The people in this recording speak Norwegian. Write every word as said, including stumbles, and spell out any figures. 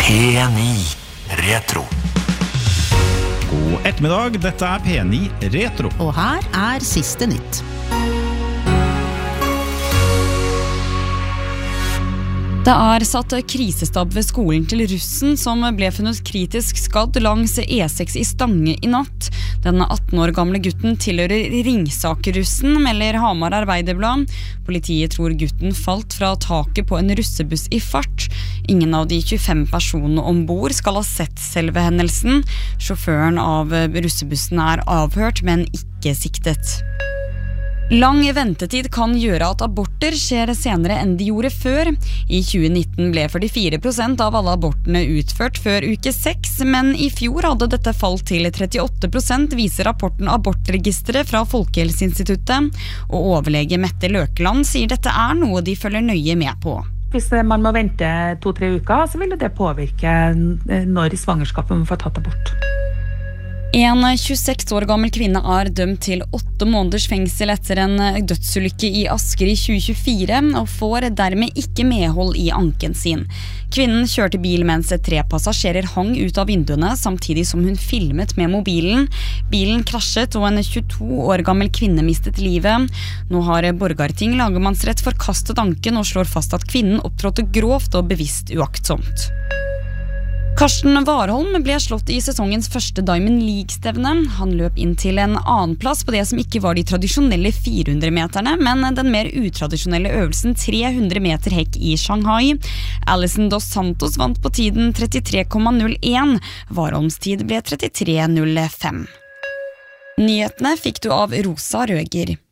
P ni Retro. God ettermiddag, dette er P ni Retro. Og her er siste nytt. Det er satt krisestab ved skolen til russen som ble funnet kritisk skadd langs E seks i Stange i natt. Den atten år gamle gutten tilhører Ringsaker-russen, melder Hamar Arbeiderblad. Politiet tror gutten falt fra taket på en russebuss i fart. Ingen av de tjuefem personene ombord skal ha sett selve hendelsen. Sjåføren av russebussen er avhørt, men ikke siktet. Lang ventetid kan gjøre at aborter skjer senere enn de gjorde før. I tjue nitten ble førtifire prosent av alle abortene utført før uke seks, men i fjor hadde dette falt til trettiåtte prosent, viser rapporten Abortregisteret fra Folkehelseinstituttet. Og overlege Mette Løkeland sier dette er noe de følger nøye med på. Hvis man må vente to-tre uker, så vil det påvirke når svangerskapet må få tatt abort. En tjueseks år gammel kvinne er dømt til åtte måneders fengsel etter en dødsulykke i Asker i tjue tjuefire, og får dermed ikke medhold i anken sin. Kvinnen kjørte bil mens tre passasjerer hang ut av vinduene, samtidig som hun filmet med mobilen. Bilen krasjet, og en tjueto år gammel kvinne mistet livet. Nå har Borgarting lagmannsrett forkastet anken og slår fast at kvinnen opptrådte grovt og bevisst uaktsomt. Karsten Warholm ble slått i sesongens første Diamond League-stevne. Han løp inn til en annen plass på det som ikke var de tradisjonelle fire hundre meterne, men den mer utradisjonelle øvelsen tre hundre meter hekk i Shanghai. Alison Dos Santos vant på tiden trettitre komma null en. Warholms tid ble trettitre komma null fem. Nyhetene fikk du av Rosa Røger.